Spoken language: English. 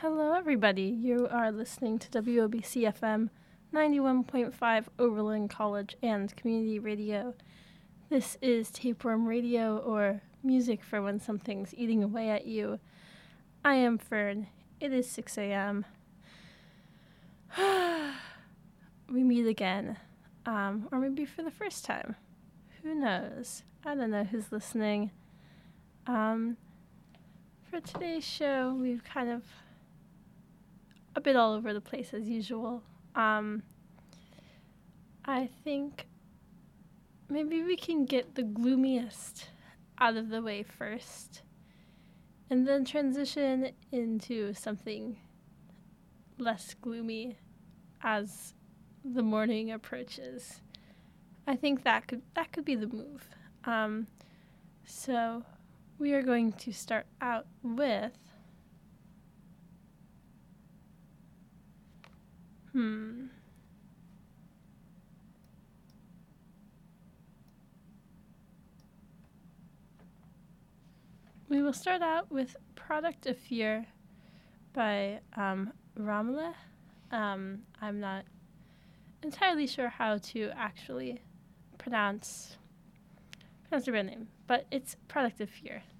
Hello, everybody. You are listening to WOBC FM 91.5 Oberlin College and Community Radio. This is Tapeworm Radio, or music for when something's eating away at you. I am Fern. It is 6 a.m. We meet again, or maybe for the first time. Who knows? I don't know who's listening. For today's show, we've kind of a bit all over the place as usual. I think maybe we can get the gloomiest out of the way first, and then transition into something less gloomy as the morning approaches. I think that could be the move. So we are going to start out with We will start out with Product of Fear by Ramle. I'm not entirely sure how to actually pronounce the band name, but it's Product of Fear.